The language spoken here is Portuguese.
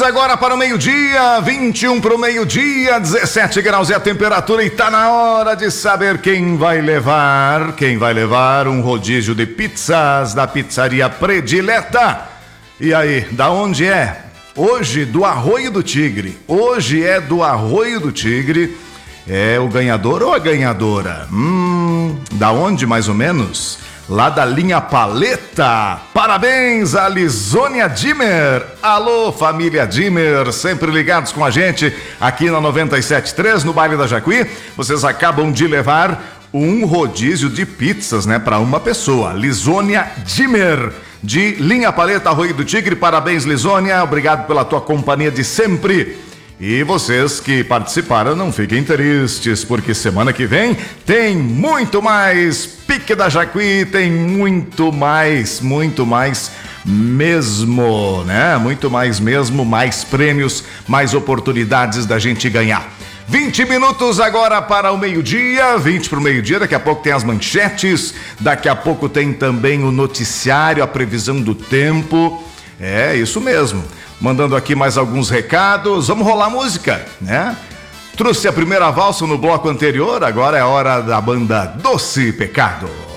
agora para o meio-dia, 21 para o meio-dia, 17 graus é a temperatura e tá na hora de saber quem vai levar um rodízio de pizzas da pizzaria predileta. E aí, da onde é? Hoje do Arroio do Tigre, é o ganhador ou a ganhadora? Da onde mais ou menos? Lá da linha Paleta. Parabéns a Lisônia Dimmer. Alô, família Dimmer, sempre ligados com a gente aqui na 97.3, no baile da Jacuí. Vocês acabam de levar um rodízio de pizzas, né, para uma pessoa. Lisônia Dimmer, de linha Paleta, Arroio do Tigre. Parabéns, Lisônia. Obrigado pela tua companhia de sempre. E vocês que participaram, não fiquem tristes, porque semana que vem tem muito mais Pique da Jacuí, tem muito mais mesmo, né? Muito mais mesmo, mais prêmios, mais oportunidades da gente ganhar. 20 minutos agora para o meio-dia, 20 para o meio-dia, daqui a pouco tem as manchetes, daqui a pouco tem também o noticiário, a previsão do tempo, é isso mesmo. Mandando aqui mais alguns recados. Vamos rolar música, né? Trouxe a primeira valsa no bloco anterior, agora é hora da banda Doce Pecado.